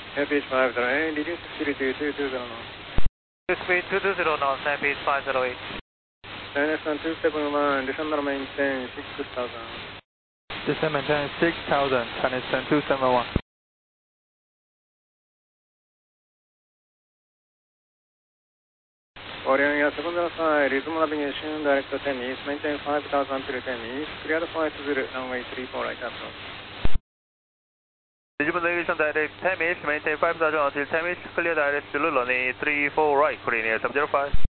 Beach 5 right, reduce speed to 220 knots. Speed 220 knots, Beach 508. China Sun 271, descend and maintain 6000. Descend maintain 6000, Chinese Sun 271. Orion, yes, second side, resume navigation, direct to 10 east, maintain 5000 to 10 east, clear the flight to the runway 34 right approach. Resume navigation direct 10 east, maintain 5000 until 10 east, clear direct to runway 34 right, clear 705.